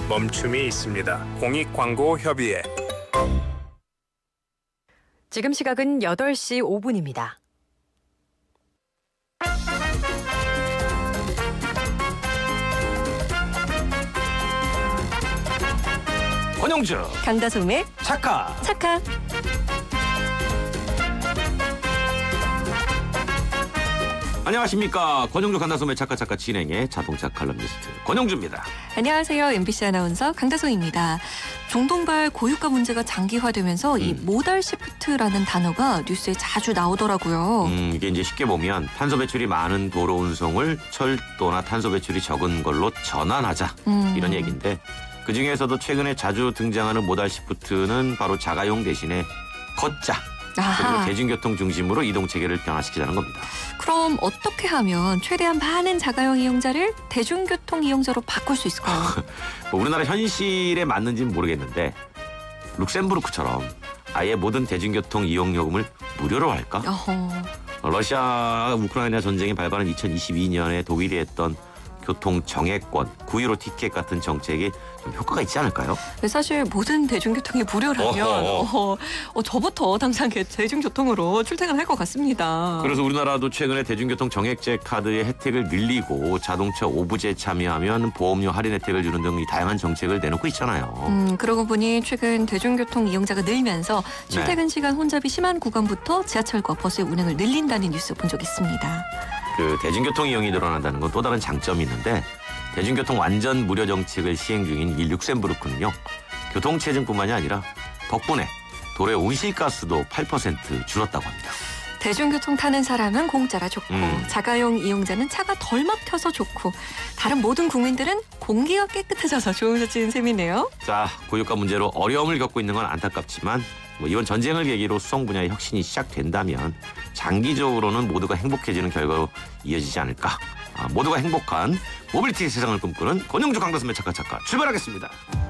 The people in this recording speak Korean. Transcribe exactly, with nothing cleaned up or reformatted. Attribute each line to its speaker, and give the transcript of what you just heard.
Speaker 1: 멈춤이 있습니다. 공익광고협의회.
Speaker 2: 지금 시각은 여덟 시 오 분입니다.
Speaker 3: 권영주
Speaker 2: 강다솜의
Speaker 3: 착하
Speaker 2: 착하.
Speaker 3: 안녕하십니까. 권영주 강다솜의 착하 착하 진행의 자동차 칼럼니스트 권영주입니다.
Speaker 2: 안녕하세요. 엠비씨 아나운서 강다솜입니다. 중동발 고유가 문제가 장기화되면서
Speaker 3: 음.
Speaker 2: 이 모달 시프트라는 단어가 뉴스에 자주 나오더라고요.
Speaker 3: 음, 이게 이제 쉽게 보면 탄소 배출이 많은 도로 운송을 철도나 탄소 배출이 적은 걸로 전환하자
Speaker 2: 음.
Speaker 3: 이런 얘기인데 그 중에서도 최근에 자주 등장하는 모달 시프트는 바로 자가용 대신에 걷자 그리고
Speaker 2: 아하.
Speaker 3: 대중교통 중심으로 이동 체계를 변화시키자는 겁니다.
Speaker 2: 그럼 어떻게 하면 최대한 많은 자가용 이용자를 대중교통 이용자로 바꿀 수 있을까요?
Speaker 3: 뭐 우리나라 현실에 맞는지는 모르겠는데 룩셈부르크처럼 아예 모든 대중교통 이용 요금을 무료로 할까?
Speaker 2: 어허.
Speaker 3: 러시아 우크라이나 전쟁이 발발한 이천이십이 년에 독일이 했던 교통 정액권, 구 유로 티켓 같은 정책이 좀 효과가 있지 않을까요?
Speaker 2: 사실 모든 대중교통이 무료라면 어, 어, 저부터 당장 대중교통으로 출퇴근할 것 같습니다.
Speaker 3: 그래서 우리나라도 최근에 대중교통 정액제 카드의 혜택을 늘리고 자동차 오부제 참여하면 보험료 할인 혜택을 주는 등 다양한 정책을 내놓고 있잖아요.
Speaker 2: 음, 그러고 보니 최근 대중교통 이용자가 늘면서 출퇴근
Speaker 3: 네.
Speaker 2: 시간 혼잡이 심한 구간부터 지하철과 버스의 운행을 늘린다는 뉴스 본 적 있습니다.
Speaker 3: 그 대중교통 이용이 늘어난다는 건 또 다른 장점이 있는데 대중교통 완전 무료 정책을 시행 중인 이 룩셈부르크는요. 교통체증뿐만이 아니라 덕분에 도로의 온실가스도 팔 퍼센트 줄었다고 합니다.
Speaker 2: 대중교통 타는 사람은 공짜라 좋고
Speaker 3: 음.
Speaker 2: 자가용 이용자는 차가 덜 막혀서 좋고 다른 모든 국민들은 공기가 깨끗해져서 좋으신 셈이네요.
Speaker 3: 자, 고유가 문제로 어려움을 겪고 있는 건 안타깝지만 뭐 이번 전쟁을 계기로 수송 분야의 혁신이 시작된다면 장기적으로는 모두가 행복해지는 결과로 이어지지 않을까. 아, 모두가 행복한 모빌티 세상을 꿈꾸는 권영주 강다솜의 착하 착하 출발하겠습니다.